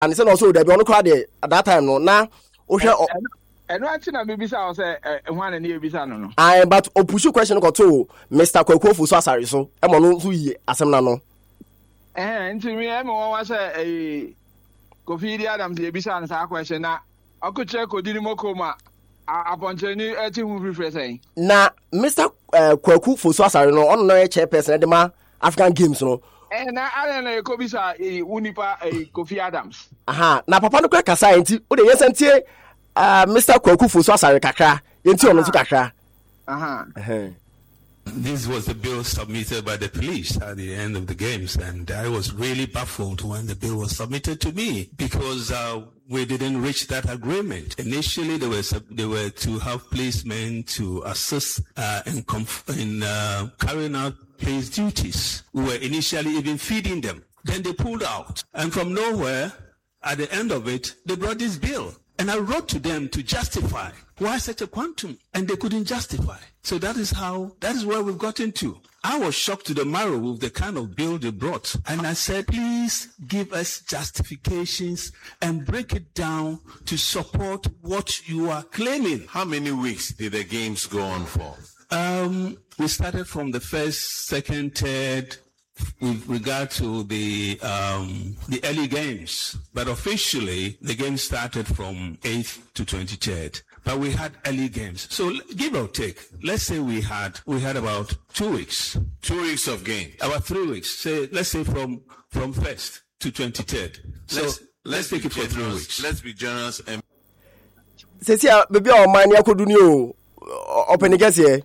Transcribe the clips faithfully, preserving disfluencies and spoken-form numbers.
and say no so there be on crowd there at that time no na o hwe eno anti na me bisa o say ehwan na e bisa no no I but o push question ko to Mister Kwaku Ofosu Asare so e mo no so yi asem na no eh nti me e mo wa say eh Kofi Adams e bisa na sa question na akuche kodiri mokoma aponcheni eti hu free say na Mister Kwaku Ofosu Asare no on no e chairperson de ma African Games no eh na ale na ko bisa eh unipa eh Kofi Adams aha na papa no kwa kasa enti o de yesantie Uh, Mister Kwaku Ofosu Asare kakra yenti ono su kakra aha uh-huh. This was the bill submitted by the police at the end of the games, and I was really baffled when the bill was submitted to me because uh, we didn't reach that agreement. Initially, they were they were to have policemen to assist uh, in, conf- in uh, carrying out police duties. We were initially even feeding them. Then they pulled out, and from nowhere, at the end of it, they brought this bill. And I wrote to them to justify why such a quantum, and they couldn't justify. So that is how, that is where we've gotten to. I was shocked to the marrow with the kind of bill they brought. And I said, please give us justifications and break it down to support what you are claiming. How many weeks did the games go on for? Um, we started from the first, second, third, with regard to the um, the early games, but officially the game started from eighth to twenty-third. But we had early games, so give or take. Let's say we had we had about two weeks, two weeks of game, about three weeks. Say let's say from from first to twenty-third. So let's, let's take it for generous. three weeks. Let's be generous and. Sesia baby o man ya kodu ni o open gese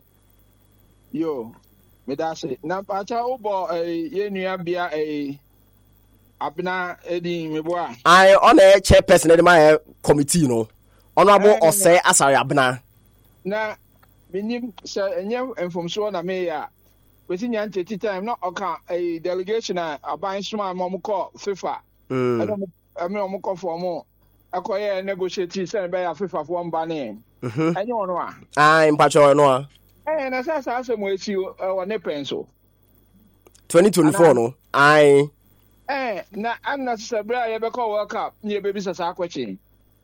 yo me da say na pacha ubo eh ye nua bia eh abna edi me boa I on a chairperson de my committee no honorable Osei Asare Abna na minim se enye infomso na me ya wesi nya nteti time na oka eh delegation a aban suma mo ko FIFA mm ame mo ko for mo akoye negotiate se be ya FIFA for mba ne mhm enye ono a ai mpacho no a eh na sa sa asemo echi o ne penso twenty twenty-four no ai eh na anna sabra ye be call World Cup ni be bi sa sa kwachi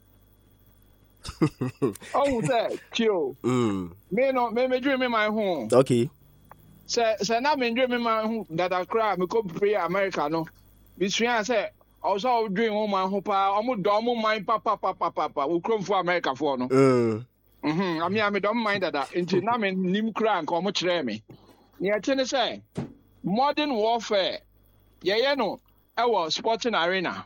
oh say chill mm me no me me dream me my home okay say say na me dream me my home that I cry me go pray America no bi sua say also dream home my home pa omo do omo mind papa papa papa we come for America for no mm mhm ami ami don't mind that into na me nim kra nka omo kire me ni a chene say modern warfare ye ye no e wo sporting arena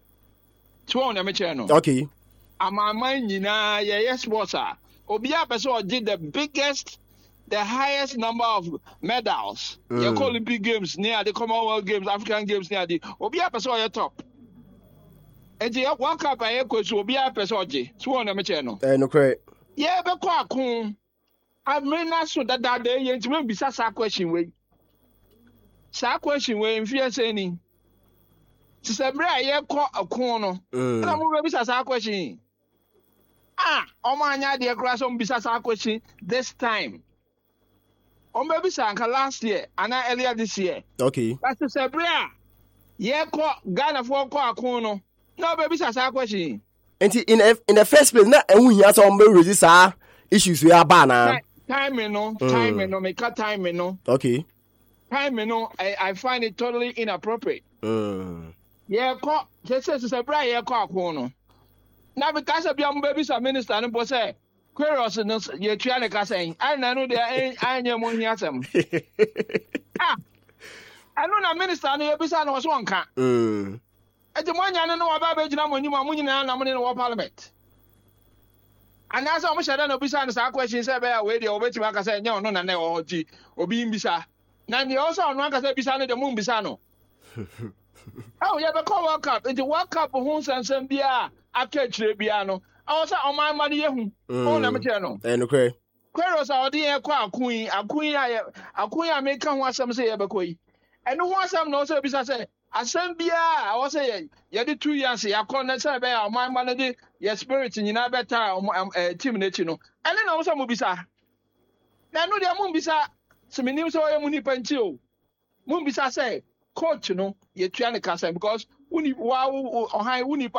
two na me kire no okay amama nyina ye ye sports a obi a person o did the biggest the highest number of medals mm. ye Olympic games near the Commonwealth games African games near the obi a person o ye top enti World Cup aye kwesu obi a person o je two na me kire no eh no correct ye be kwa akun amena so dada de ye ntime bisa sa question we sa question we mfie se ni ti se bre aye ko akun no na mo be bisa sa question ah omo anya de kra so bisa sa question this time on be bisa nka last year and earlier this year okay but se bre a ye ko Ghana for ko akun no na be bisa sa question. And in a, in the first place, na ehun hia so mbe resist ah issues we aba na. Time no, time no, make a time no. Okay. Time no, I I find it totally inappropriate. Mm. Yeah, ko just say say bra yeah ko akon no. Na because of your baby some minister no bo say queros no ye tua ne ka say I na no dey anya mo hia asem. Ah. I know na minister no ye bisa no so nka. Mm. Eti mo anya no no ba ba gina mo nyima mo nyina na mo ne no parliament. Anasa omo shada no bisa no sa question say be ya we dey obeti aka say nya no na na o ji obi mbisa. Na ni o so no aka say bisa no de mo mbisa no. Oh yeah be call World Cup. Eti World Cup ho sansan bia aka kire bia no. I say o man man ye hu. O na me kire no. Eh no kwe. Queros a odi e kwa akun akun ya akun ya me ka ho asem say ye be koyi. Eno ho asem no say bisa say asambia I was say ye di two years ya corner say be ya man man di your spirit nyina better team na chi no ene na wo say mo bisa na no dia mo bisa se menim say o ye mo ni panchi o mo bisa say coach no ye tua ne kasa because Uni wa ɔhan wo nipa